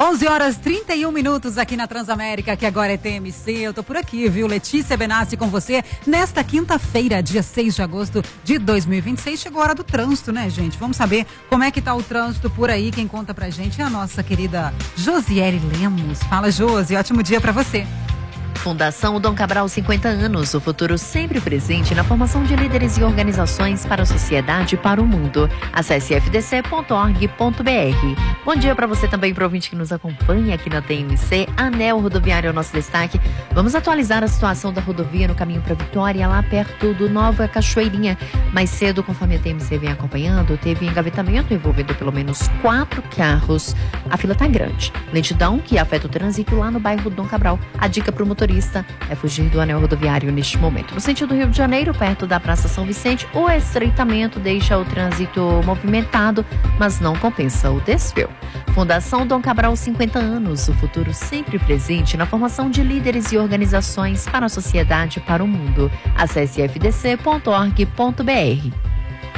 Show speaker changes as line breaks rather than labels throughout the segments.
11h31 aqui na Transamérica, que agora é TMC. Eu tô por aqui, viu? Letícia Benassi com você nesta quinta-feira, dia 6 de agosto de 2026. Chegou a hora do trânsito, né, gente? Vamos saber como é que tá o trânsito por aí. Quem conta pra gente é a nossa querida Josiele Lemos. Fala, Josi, ótimo dia pra você.
Fundação Dom Cabral 50 anos, o futuro sempre presente na formação de líderes e organizações para a sociedade e para o mundo. Acesse fdc.org.br. Bom dia para você também, pro ouvinte que nos acompanha aqui na TMC. Anel Rodoviário é o nosso destaque. Vamos atualizar a situação da rodovia no caminho para Vitória, lá perto do Nova Cachoeirinha. Mais cedo, conforme a TMC vem acompanhando, teve engavetamento envolvendo pelo menos 4 carros. A fila tá grande. Lentidão que afeta o trânsito lá no bairro Dom Cabral. A dica para o motorista é fugir do anel rodoviário neste momento. No sentido do Rio de Janeiro, perto da Praça São Vicente, o estreitamento deixa o trânsito movimentado, mas não compensa o desvio. Fundação Dom Cabral 50 anos, o futuro sempre presente na formação de líderes e organizações para a sociedade e para o mundo. Acesse fdc.org.br.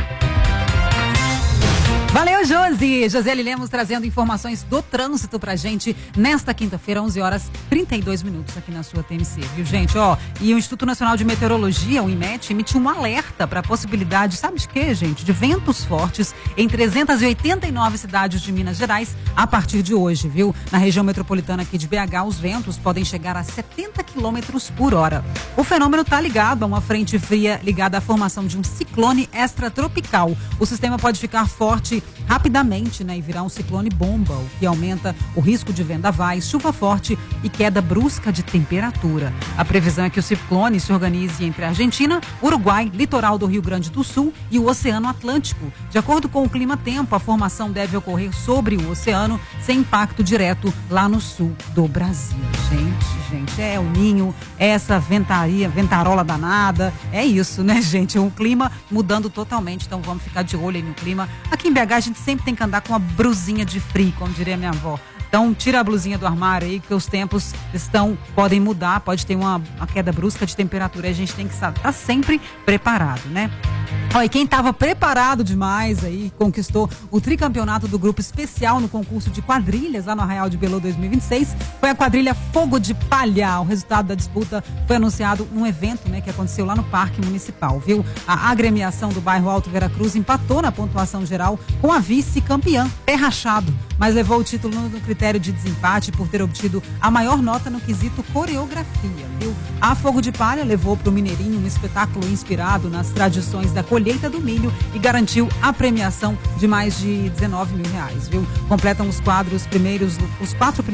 Valeu, Josi! Josiele Lemos trazendo informações do trânsito pra gente nesta quinta-feira, 11h32 aqui na sua TMC, viu, gente? E o Instituto Nacional de Meteorologia, o IMET, emitiu um alerta para a possibilidade, sabe de quê, gente? De ventos fortes em 389 cidades de Minas Gerais a partir de hoje, viu? Na região metropolitana aqui de BH, os ventos podem chegar a 70 km por hora. O fenômeno está ligado a uma frente fria ligada à formação de um ciclone extratropical. O sistema pode ficar forte rapidamente, né, e virar um ciclone bomba, o que aumenta o risco de vendavais, chuva forte e queda brusca de temperatura. A previsão é que o ciclone se organize entre a Argentina, Uruguai, litoral do Rio Grande do Sul e o Oceano Atlântico. De acordo com o clima-tempo, a formação deve ocorrer sobre o oceano, sem impacto direto lá no sul do Brasil. Gente, é o ninho, é essa ventarola danada, é isso, né, gente? O clima mudando totalmente, então vamos ficar de olho aí no clima. Aqui em BH a gente sempre tem que andar com uma brusinha de frio, como diria minha avó. Então tira a blusinha do armário aí, que os tempos podem mudar, pode ter uma queda brusca de temperatura. A gente tem que estar sempre preparado, né? Olha, quem estava preparado demais aí, conquistou o tricampeonato do grupo especial no concurso de quadrilhas lá no Arraial de Belô 2026, foi a quadrilha Fogo de Palha. O resultado da disputa foi anunciado num evento, né, que aconteceu lá no Parque Municipal, viu? A agremiação do bairro Alto Veracruz empatou na pontuação geral com a vice-campeã, Pé Rachado, mas levou o título no critério de desempate por ter obtido a maior nota no quesito coreografia, viu? A Fogo de Palha levou para o Mineirinho um espetáculo inspirado nas tradições da colheita do milho e garantiu a premiação de mais de R$19 mil, viu? Completam os quatro primeiros